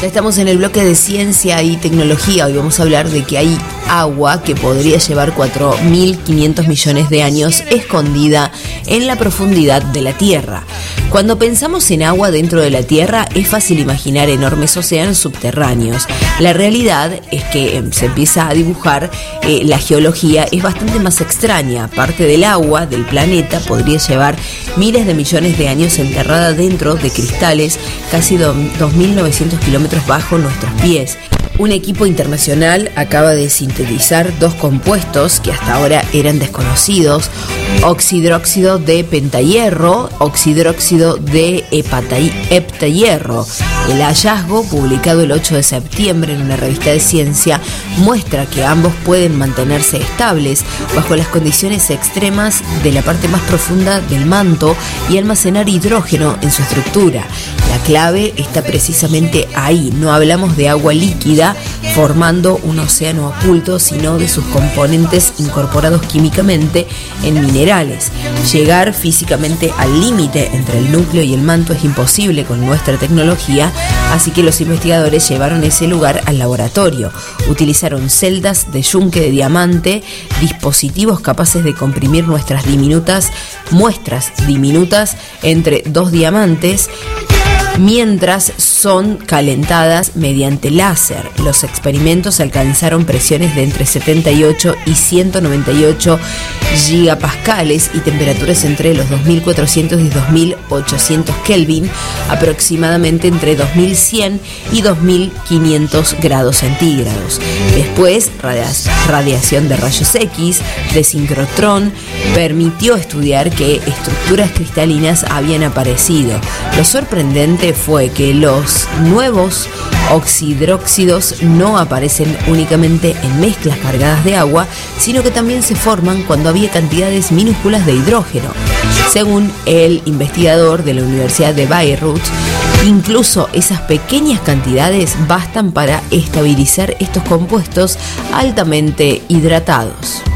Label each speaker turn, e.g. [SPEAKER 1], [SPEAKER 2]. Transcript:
[SPEAKER 1] Ya estamos en el bloque de ciencia y tecnología. Hoy vamos a hablar de que hay agua que podría llevar 4.500 millones de años escondida en la profundidad de la Tierra. Cuando pensamos en agua dentro de la Tierra, es fácil imaginar enormes océanos subterráneos. La realidad es que se empieza a dibujar, la geología es bastante más extraña. Parte del agua del planeta podría llevar miles de millones de años enterrada dentro de cristales casi 2.900 kilómetros bajo nuestros pies. Un equipo internacional acaba de sintetizar dos compuestos que hasta ahora eran desconocidos: oxidróxido de pentahierro, oxidróxido de heptahierro. El hallazgo, publicado el 8 de septiembre en una revista de ciencia, muestra que ambos pueden mantenerse estables bajo las condiciones extremas de la parte más profunda del manto y almacenar hidrógeno en su estructura. La clave está precisamente ahí. No hablamos de agua líquida formando un océano oculto, sino de sus componentes incorporados químicamente en minerales. Llegar físicamente al límite entre el núcleo y el manto es imposible con nuestra tecnología, así que los investigadores llevaron ese lugar al laboratorio. Utilizaron celdas de yunque de diamante, dispositivos capaces de comprimir muestras diminutas entre dos diamantes, mientras son calentadas mediante láser. Los experimentos alcanzaron presiones de entre 78 y 198 gigapascales y temperaturas entre los 2400 y 2800 Kelvin, aproximadamente entre 2100 y 2500 grados centígrados. Después, radiación de rayos X de sincrotrón permitió estudiar qué estructuras cristalinas habían aparecido. Lo sorprendente fue que los nuevos oxidróxidos no aparecen únicamente en mezclas cargadas de agua, sino que también se forman cuando había cantidades minúsculas de hidrógeno. Según el investigador de la Universidad de Bayreuth, incluso esas pequeñas cantidades bastan para estabilizar estos compuestos altamente hidratados.